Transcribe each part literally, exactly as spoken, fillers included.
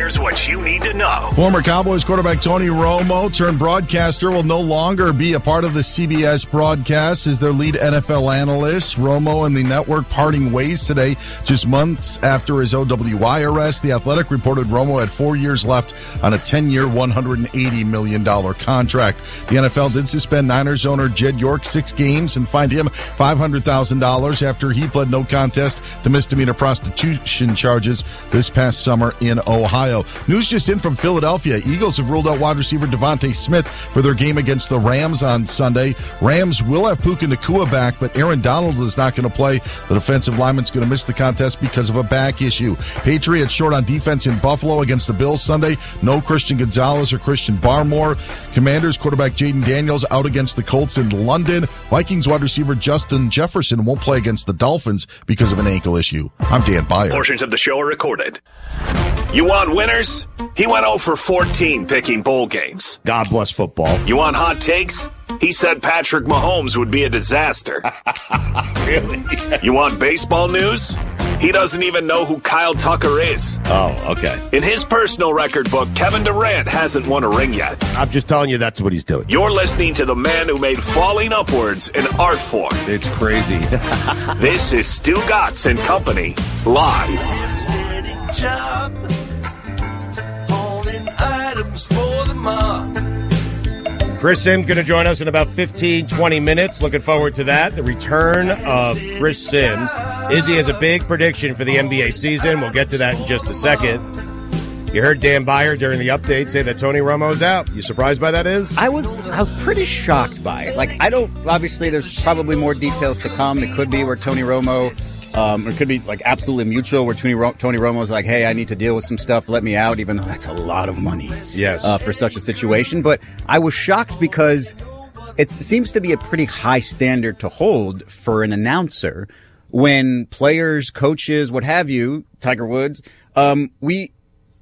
Here's what you need to know. Former Cowboys quarterback Tony Romo, turned broadcaster, will no longer be a part of the C B S broadcast as their lead N F L analyst. Romo and the network parting ways today, just months after his O W I arrest. The Athletic reported Romo had four years left on a ten-year, one hundred eighty million dollars contract. The N F L did suspend Niners owner Jed York six games and fined him five hundred thousand dollars after he pled no contest to misdemeanor prostitution charges this past summer in Ohio. News just in from Philadelphia. Eagles have ruled out wide receiver Devontae Smith for their game against the Rams on Sunday. Rams will have Puka Nacua back, but Aaron Donald is not going to play. The defensive lineman's going to miss the contest because of a back issue. Patriots short on defense in Buffalo against the Bills Sunday. No Christian Gonzalez or Christian Barmore. Commanders quarterback Jaden Daniels out against the Colts in London. Vikings wide receiver Justin Jefferson won't play against the Dolphins because of an ankle issue. I'm Dan Byer. Portions of the show are recorded. You want winners? He went oh for fourteen picking bowl games. God bless football. You want hot takes? He said Patrick Mahomes would be a disaster. Really? You want baseball news? He doesn't even know who Kyle Tucker is. Oh, okay. In his personal record book, Kevin Durant hasn't won a ring yet. I'm just telling you that's what he's doing. You're listening to the man who made falling upwards an art form. It's crazy. This is Stu Gatz and Company, live. Job, holding items for the mob. Chris Sims going to join us in about fifteen, twenty minutes. Looking forward to that. The return of Chris Sims. Izzy has a big prediction for the N B A season. We'll get to that in just a second. You heard Dan Byer during the update say that Tony Romo's out. You surprised by that, Iz? I was I was pretty shocked by it. Like, I don't, obviously there's probably more details to come. It could be where Tony Romo, um, it could be like absolutely mutual where Tony, Ro- Tony Romo's like, hey, I need to deal with some stuff, let me out, even though that's a lot of money. Yes. Uh, for such a situation. But I was shocked because it seems to be a pretty high standard to hold for an announcer when players, coaches, what have you, Tiger Woods, um, we,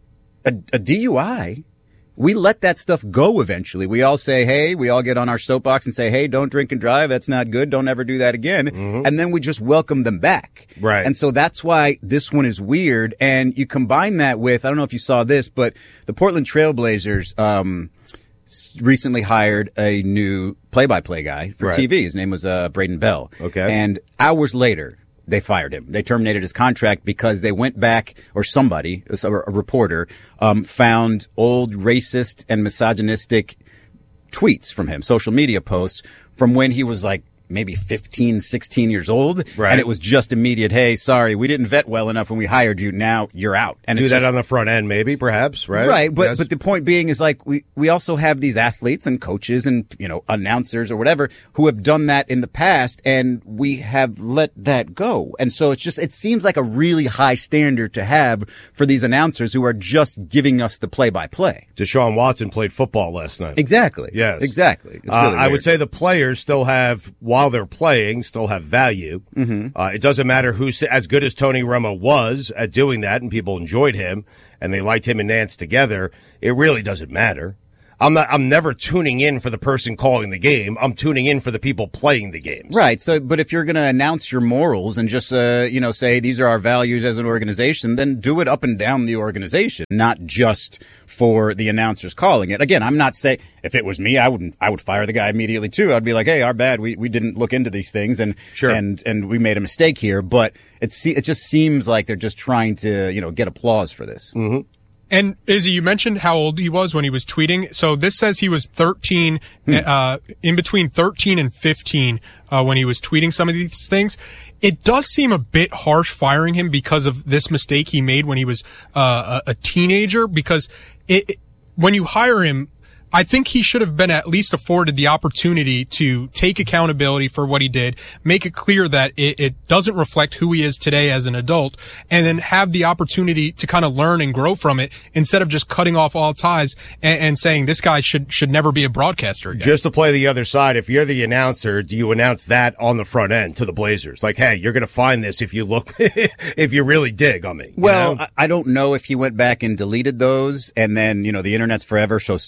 a, a D U I, we let that stuff go eventually. We all say, hey, we all get on our soapbox and say, hey, don't drink and drive. That's not good. Don't ever do that again. Mm-hmm. And then we just welcome them back. Right. And so that's why this one is weird. And you combine that with, I don't know if you saw this, but the Portland Trailblazers, um, recently hired a new play-by-play guy for right. T V. His name was, uh, Braden Bell. Okay. And hours later, they fired him. They terminated his contract because they went back, or somebody, a reporter, um, found old racist and misogynistic tweets from him, social media posts from when he was like maybe fifteen, sixteen years old. Right. And it was just immediate, hey, sorry, we didn't vet well enough when we hired you. Now you're out. And do it's that just, on the front end, maybe, perhaps, right? Right. But, yes. but the point being is like we, we also have these athletes and coaches and, you know, announcers or whatever who have done that in the past, and we have let that go. And so it's just, it seems like a really high standard to have for these announcers who are just giving us the play by play. Deshaun Watson played football last night. Exactly. Yes. Exactly. It's Uh, really I weird. would say the players still have, while they're playing, still have value. Mm-hmm. Uh, it doesn't matter who's as good as Tony Romo was at doing that, and people enjoyed him, and they liked him and Nance together. It really doesn't matter. I'm not. I'm never tuning in for the person calling the game. I'm tuning in for the people playing the games. Right. So, but if you're going to announce your morals and just, uh, you know, say these are our values as an organization, then do it up and down the organization, not just for the announcers calling it. Again, I'm not saying if it was me, I wouldn't. I would fire the guy immediately too. I'd be like, hey, our bad. We we didn't look into these things, and sure. and and we made a mistake here. But it it just seems like they're just trying to, you know, get applause for this. Mm-hmm. And Izzy, you mentioned how old he was when he was tweeting. So this says he was thirteen, hmm. uh, in between thirteen and fifteen, uh, when he was tweeting some of these things. It does seem a bit harsh firing him because of this mistake he made when he was, uh, a, a teenager, because it, it, when you hire him, I think he should have been at least afforded the opportunity to take accountability for what he did, make it clear that it, it doesn't reflect who he is today as an adult, and then have the opportunity to kind of learn and grow from it instead of just cutting off all ties and, and saying this guy should should never be a broadcaster again. Just to play the other side, if you're the announcer, do you announce that on the front end to the Blazers? Like, hey, you're going to find this if you look, if you really dig on me. Well, know? I don't know if he went back and deleted those, and then, you know, the internet's forever, so somehow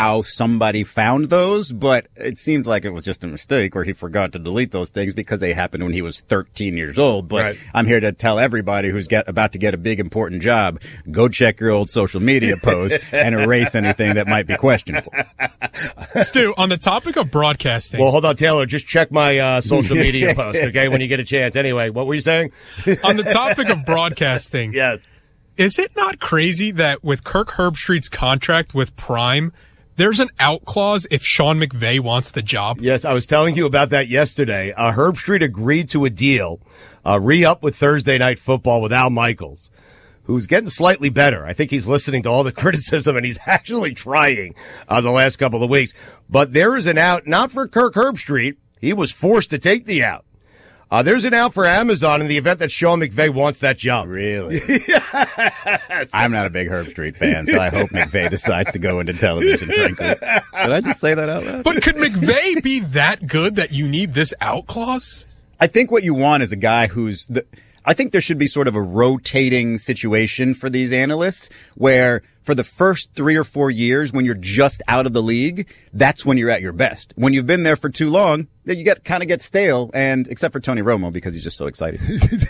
how somebody found those, but it seemed like it was just a mistake or he forgot to delete those things because they happened when he was thirteen years old. But right. I'm here to tell everybody who's get, about to get a big, important job, go check your old social media posts and erase anything that might be questionable. Stu, on the topic of broadcasting. Well, hold on, Taylor. Just check my uh, social media post, okay, when you get a chance. Anyway, what were you saying? On the topic of broadcasting. Yes. Is it not crazy that with Kirk Herbstreit's contract with Prime, there's an out clause if Sean McVay wants the job? Yes, I was telling you about that yesterday. Uh, Herbstreit agreed to a deal, uh, re-up with Thursday Night Football with Al Michaels, who's getting slightly better. I think he's listening to all the criticism, and he's actually trying uh, the last couple of weeks. But there is an out, not for Kirk Herbstreit. He was forced to take the out. Uh, there's an out for Amazon in the event that Sean McVay wants that job. Really? Yes. I'm not a big Herbstreit fan, so I hope McVay decides to go into television, frankly. Did I just say that out loud? But could McVay be that good that you need this out clause? I think what you want is a guy who's the, I think there should be sort of a rotating situation for these analysts where for the first three or four years when you're just out of the league, that's when you're at your best. When you've been there for too long, then you get kind of get stale, and except for Tony Romo because he's just so excited.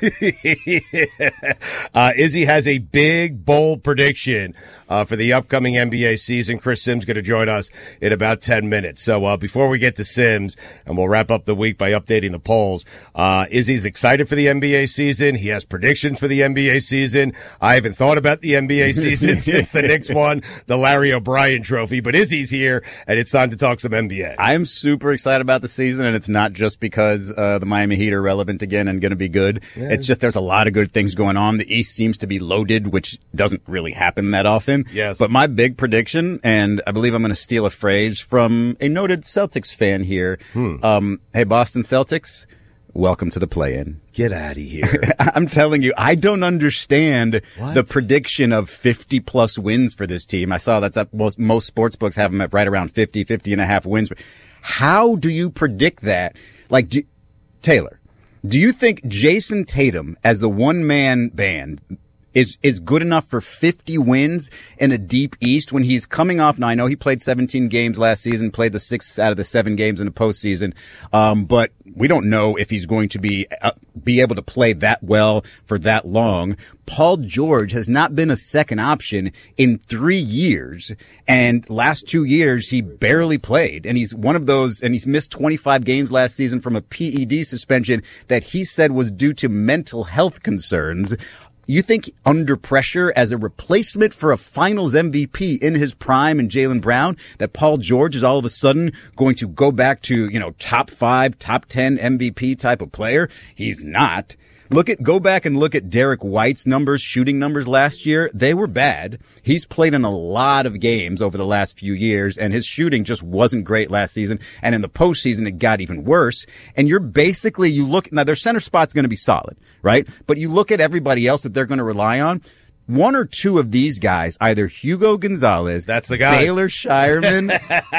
uh, Izzy has a big, bold prediction uh, for the upcoming N B A season. Chris Sims going to join us in about ten minutes. So uh, before we get to Sims, and we'll wrap up the week by updating the polls, uh, Izzy's excited for the N B A season. He has predictions for the N B A season. I haven't thought about the N B A season since the Knicks won the Larry O'Brien trophy, but Izzy's here, and it's time to talk some N B A. I'm super excited about the season, and it's not just because uh, the Miami Heat are relevant again and going to be good. Yeah. It's just there's a lot of good things going on. The East seems to be loaded, which doesn't really happen that often. Yes. But my big prediction, and I believe I'm going to steal a phrase from a noted Celtics fan here. Hmm. Um, hey, Boston Celtics, welcome to the play-in. Get out of here. I'm telling you, I don't understand what? the prediction of fifty plus wins for this team. I saw that's up, most, most sports books have them at right around fifty, fifty and a half wins. How do you predict that? Like, do, Taylor, do you think Jason Tatum as the one man band is, is good enough for fifty wins in a deep East when he's coming off? Now, I know he played seventeen games last season, played the six out of the seven games in the postseason. Um, but we don't know if he's going to be, uh, be able to play that well for that long. Paul George has not been a second option in three years. And last two years, he barely played. And he's one of those, and he's missed twenty-five games last season from a P E D suspension that he said was due to mental health concerns. You think under pressure as a replacement for a finals M V P in his prime and Jaylen Brown that Paul George is all of a sudden going to go back to, you know, top five, top ten M V P type of player? He's not. Look at, go back and look at Derek White's numbers, shooting numbers last year. They were bad. He's played in a lot of games over the last few years, and his shooting just wasn't great last season. And in the postseason, it got even worse. And you're basically, you look, now their center spot's going to be solid, right? But you look at everybody else that they're going to rely on. One or two of these guys, either Hugo Gonzalez, that's the guy, Baylor Shireman,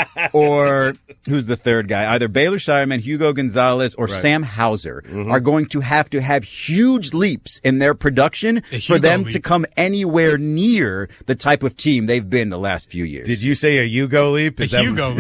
or who's the third guy? Either Baylor Shireman, Hugo Gonzalez, or right. Sam Hauser mm-hmm. are going to have to have huge leaps in their production for them leap. to come anywhere near the type of team they've been the last few years. Did you say a Hugo leap? Is a that... Hugo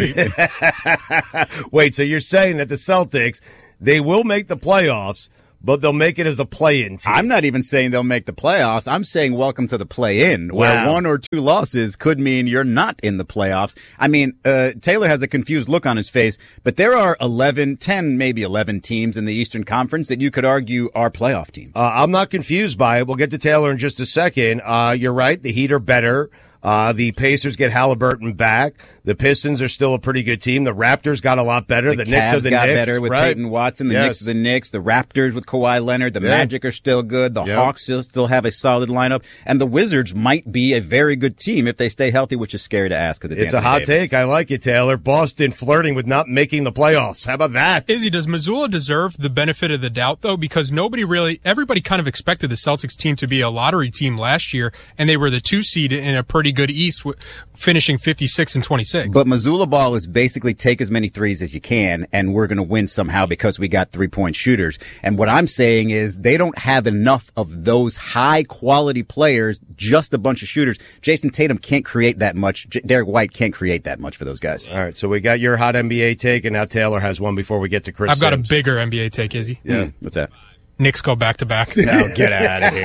leap. Wait, so you're saying that the Celtics, they will make the playoffs, but they'll make it as a play-in team? I'm not even saying they'll make the playoffs. I'm saying welcome to the play-in, where wow. one or two losses could mean you're not in the playoffs. I mean, uh, Taylor has a confused look on his face, but there are eleven, ten, maybe eleven teams in the Eastern Conference that you could argue are playoff teams. Uh, I'm not confused by it. We'll get to Taylor in just a second. Uh, you're right. The Heat are better. Uh, the Pacers get Halliburton back. The Pistons are still a pretty good team. The Raptors got a lot better. The, the Cavs Knicks are the got Knicks, better with right? Peyton Watson. The yes. Knicks are the Knicks. The Raptors with Kawhi Leonard. The yeah. Magic are still good. The yep. Hawks still, still have a solid lineup. And the Wizards might be a very good team if they stay healthy, which is scary to ask. It's, it's Anthony a hot Davis. take. I like it, Taylor. Boston flirting with not making the playoffs. How about that? Izzy, does Missoula deserve the benefit of the doubt, though? Because nobody really, everybody kind of expected the Celtics team to be a lottery team last year, and they were the two seed in a pretty pretty good East, w- finishing fifty-six and twenty-six. But Missoula ball is basically take as many threes as you can, and we're going to win somehow because we got three-point shooters. And what I'm saying is they don't have enough of those high-quality players, just a bunch of shooters. Jason Tatum can't create that much. J- Derek White can't create that much for those guys. All right, so we got your hot N B A take, and now Taylor has one before we get to Chris I've got Sims. a bigger N B A take, Izzy. Yeah. Mm, what's that? Knicks go back-to-back. Now get out of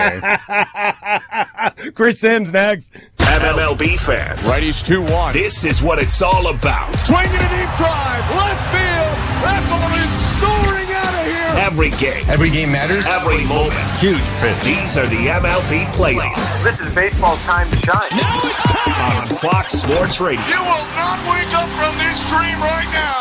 here. Chris Sims next. M L B fans. Righties two one. This is what it's all about. Swinging a deep drive. Left field. That ball is soaring out of here. Every game. Every game matters. Every moment. Huge pitch. These are the M L B playoffs. This is baseball's time to shine. Now it's time on Fox Sports Radio. You will not wake up from this dream right now.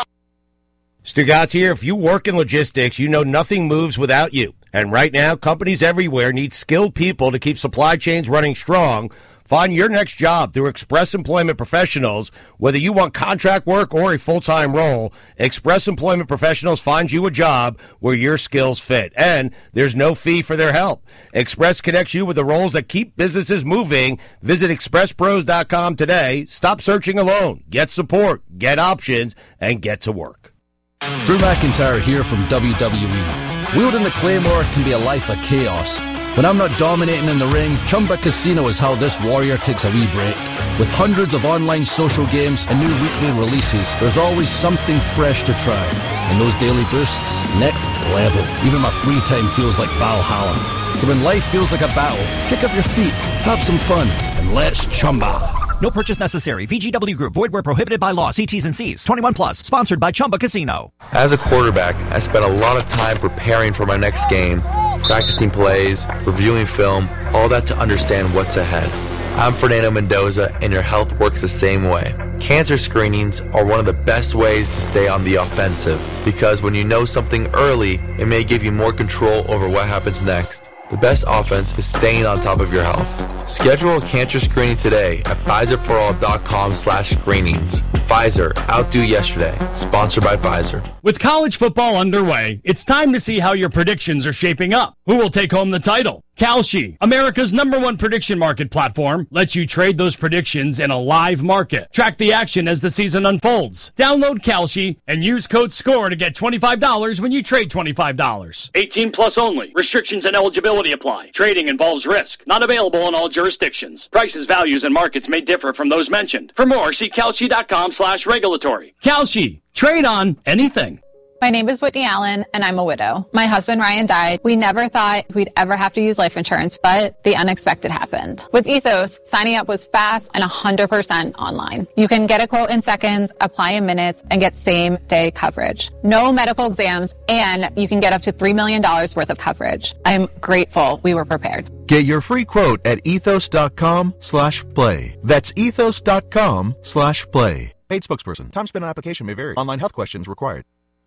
Stugatz here. If you work in logistics, you know nothing moves without you. And right now, companies everywhere need skilled people to keep supply chains running strong. Find your next job through Express Employment Professionals. Whether you want contract work or a full-time role, Express Employment Professionals finds you a job where your skills fit. And there's no fee for their help. Express connects you with the roles that keep businesses moving. Visit express pros dot com today. Stop searching alone. Get support, get options, and get to work. Drew McIntyre here from W W E. Wielding the Claymore can be a life of chaos. When I'm not dominating in the ring, Chumba Casino is how this warrior takes a wee break. With hundreds of online social games and new weekly releases, there's always something fresh to try. And those daily boosts, next level. Even my free time feels like Valhalla. So when life feels like a battle, kick up your feet, have some fun, and let's Chumba. No purchase necessary. V G W Group. Void where prohibited by law. See T's and C's. twenty-one plus. Sponsored by Chumba Casino. As a quarterback, I spent a lot of time preparing for my next game, practicing plays, reviewing film, all that to understand what's ahead. I'm Fernando Mendoza, and your health works the same way. Cancer screenings are one of the best ways to stay on the offensive, because when you know something early, it may give you more control over what happens next. The best offense is staying on top of your health. Schedule a cancer screening today at Pfizer for all dot com slash screenings. Pfizer, outdo yesterday. Sponsored by Pfizer. With college football underway, it's time to see how your predictions are shaping up. Who will take home the title? Kalshi, America's number one prediction market platform, lets you trade those predictions in a live market. Track the action as the season unfolds. Download Kalshi and use code SCORE to get twenty-five dollars when you trade twenty-five dollars. eighteen plus only. Restrictions and eligibility apply. Trading involves risk. Not available in all jurisdictions. Prices, values, and markets may differ from those mentioned. For more, see Kalshi dot com slash regulatory. Kalshi. Trade on anything. My name is Whitney Allen, and I'm a widow. My husband, Ryan, died. We never thought we'd ever have to use life insurance, but the unexpected happened. With Ethos, signing up was fast and one hundred percent online. You can get a quote in seconds, apply in minutes, and get same-day coverage. No medical exams, and you can get up to three million dollars worth of coverage. I'm grateful we were prepared. Get your free quote at ethos dot com slash play. That's ethos dot com slash play. Paid spokesperson. Time spent on application may vary. Online health questions required.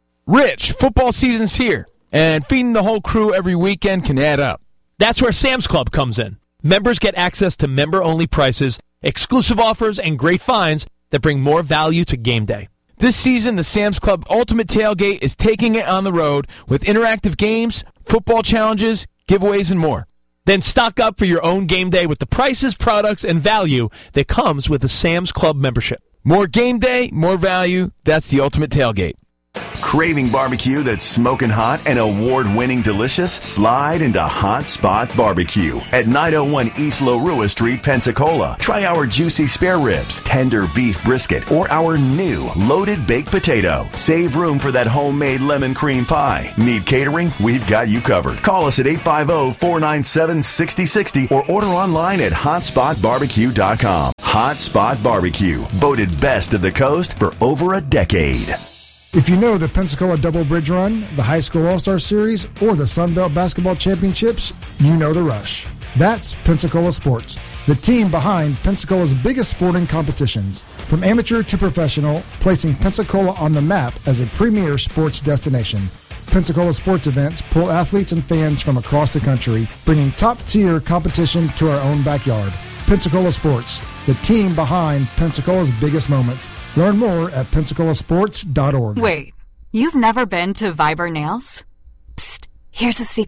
Rich, football season's here, and feeding the whole crew every weekend can add up. That's where Sam's Club comes in. Members get access to member-only prices, exclusive offers, and great finds that bring more value to game day. This season, the Sam's Club Ultimate Tailgate is taking it on the road with interactive games, football challenges, giveaways, and more. Then stock up for your own game day with the prices, products, and value that comes with a Sam's Club membership. More game day, more value. That's the Ultimate Tailgate. Craving barbecue that's smoking hot and award-winning delicious? Slide into Hot Spot Barbecue at nine oh one East Lorua Street, Pensacola. Try our juicy spare ribs, tender beef brisket, or our new loaded baked potato. Save room for that homemade lemon cream pie. Need catering? We've got you covered. Call us at eight five zero, four nine seven, six zero six zero or order online at hot spot barbecue dot com. Hot Spot Barbecue, voted best of the coast for over a decade. If you know the Pensacola Double Bridge Run, the High School All-Star Series, or the Sun Belt Basketball Championships, you know the rush. That's Pensacola Sports, the team behind Pensacola's biggest sporting competitions. From amateur to professional, placing Pensacola on the map as a premier sports destination. Pensacola sports events pull athletes and fans from across the country, bringing top-tier competition to our own backyard. Pensacola Sports, the team behind Pensacola's biggest moments. Learn more at pensacola sports dot org. Wait, you've never been to Viber Nails? Psst, here's a secret.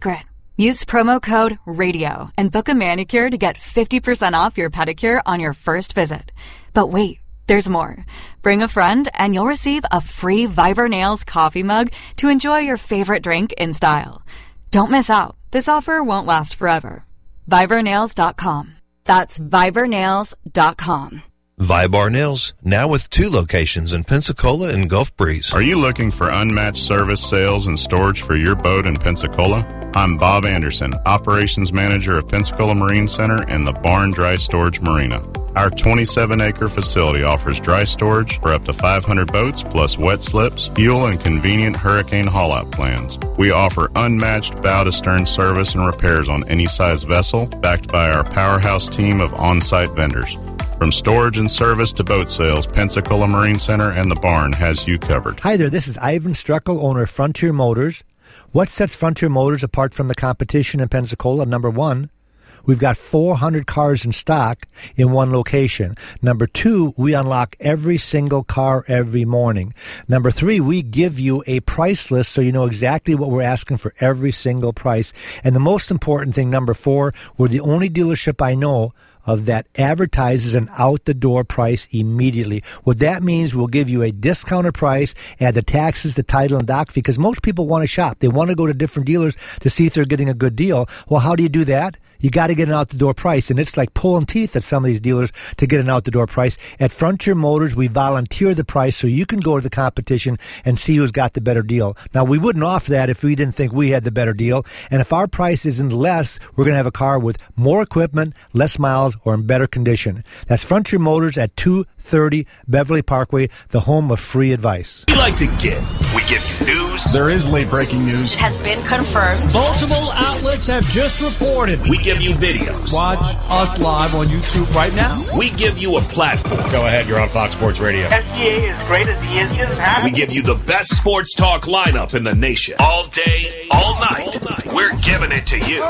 Use promo code RADIO and book a manicure to get fifty percent off your pedicure on your first visit. But wait, there's more. Bring a friend and you'll receive a free Viber Nails coffee mug to enjoy your favorite drink in style. Don't miss out. This offer won't last forever. Viber Nails dot com. That's Viber Nails dot com. Vibar Nails, now with two locations in Pensacola and Gulf Breeze. Are you looking for unmatched service, sales, and storage for your boat in Pensacola? I'm Bob Anderson, Operations Manager of Pensacola Marine Center and the Barn Dry Storage Marina. Our twenty-seven acre facility offers dry storage for up to five hundred boats, plus wet slips, fuel, and convenient hurricane haul-out plans. We offer unmatched bow-to-stern service and repairs on any size vessel, backed by our powerhouse team of on-site vendors. From storage and service to boat sales, Pensacola Marine Center and the Barn has you covered. Hi there, this is Ivan Struckel, owner of Frontier Motors. What sets Frontier Motors apart from the competition in Pensacola? Number one, we've got four hundred cars in stock in one location. Number two, we unlock every single car every morning. Number three, we give you a price list so you know exactly what we're asking for every single price. And the most important thing, number four, we're the only dealership I know of that advertises an out-the-door price immediately. What that means, we'll give you a discounted price, add the taxes, the title, and doc, because most people want to shop. They want to go to different dealers to see if they're getting a good deal. Well, how do you do that? You got to get an out-the-door price, and it's like pulling teeth at some of these dealers to get an out-the-door price. At Frontier Motors, we volunteer the price so you can go to the competition and see who's got the better deal. Now, we wouldn't offer that if we didn't think we had the better deal, and if our price isn't less, we're going to have a car with more equipment, less miles, or in better condition. That's Frontier Motors at two thirty Beverly Parkway, the home of free advice. We like to give. We give you news. There is late breaking news. It has been confirmed. Multiple outlets have just reported. We give you videos. Watch us live on YouTube right now. We give you a platform. Go ahead, you're on Fox Sports Radio. S G A is great as he is. He doesn't have We give you the best sports talk lineup in the nation. All day, all night. All night. We're giving it to you.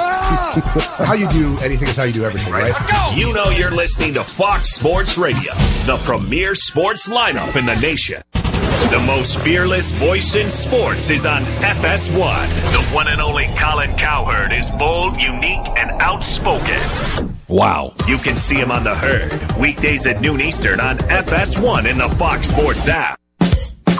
How you do anything is how you do everything, right? Let's go. You know you're listening to Fox Sports Radio, the premier sports lineup in the nation. The most fearless voice in sports is on F S one. The one and only Colin Cowherd is bold, unique, and outspoken. Wow. You can see him on The Herd, weekdays at noon Eastern on F S one in the Fox Sports app.